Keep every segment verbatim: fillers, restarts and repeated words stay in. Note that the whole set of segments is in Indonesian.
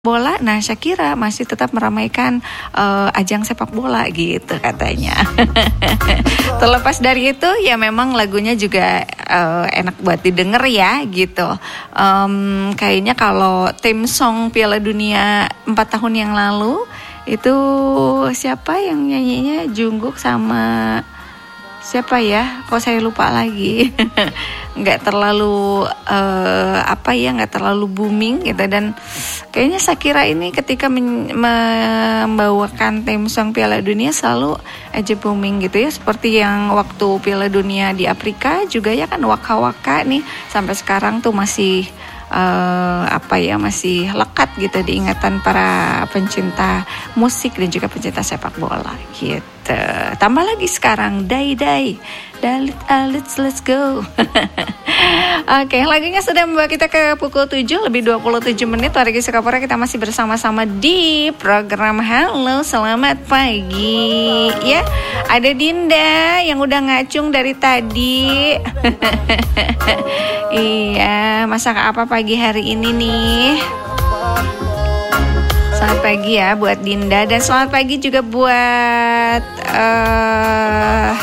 bola, nah Shakira masih tetap meramaikan uh, ajang sepak bola gitu katanya. Terlepas dari itu ya memang lagunya juga uh, enak buat didengar ya gitu. Um, kayaknya kalau theme song Piala Dunia empat tahun yang lalu itu siapa yang nyanyinya? Jungkook sama siapa ya? Kok saya lupa lagi. Nggak terlalu uh, apa ya, nggak terlalu booming gitu. Dan kayaknya Shakira ini ketika men- membawakan theme song Piala Dunia selalu aja booming gitu ya, seperti yang waktu Piala Dunia di Afrika juga ya kan, Waka Waka nih sampai sekarang tuh masih uh, apa ya, masih lekat gitu di ingatan para pencinta musik dan juga pencinta sepak bola gitu. Tambah lagi sekarang Dai Dai Dalit Let's Let's Go. Oke, lagunya sudah membawa kita ke pukul tujuh lebih dua puluh tujuh menit. Wargi Sukapura, kita masih bersama-sama di program Halo Selamat Pagi. Ya, ada Dinda yang udah ngacung dari tadi. Iya, masak apa pagi hari ini nih? Selamat pagi ya buat Dinda, dan selamat pagi juga buat uh,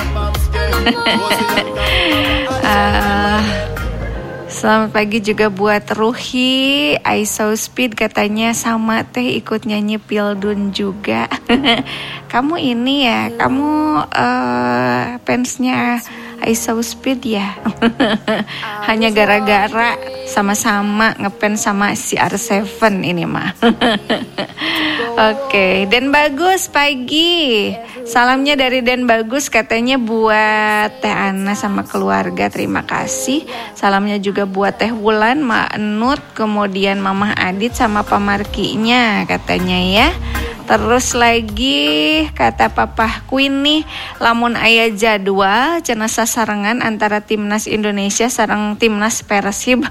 uh, selamat pagi juga buat Ruhi. I saw speed katanya sama teh ikut nyanyi Pildun juga. Kamu ini ya, kamu uh, fansnya I saw speed ya. Hanya gara-gara sama-sama ngefans sama si R tujuh ini mah. Oke, okay. Dan Bagus pagi. Salamnya dari Den Bagus katanya buat Teh Ana sama keluarga. Terima kasih. Salamnya juga buat Teh Wulan, Mak Enut, kemudian Mamah Adit sama pamarkinya katanya ya. Terus lagi kata Papa Queen nih, lamun aya jadwal cenah sasarengan antara timnas Indonesia sareng timnas Persib.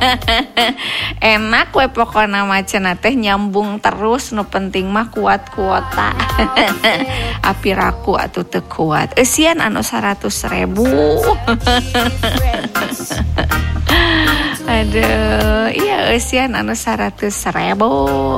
Enak we pokona mah cenah teh nyambung terus, nu penting mah kuat kuota. Api raku atuh teu kuat. Eusian anu seratus ribu. Aduh, iya eusian anu seratus ribu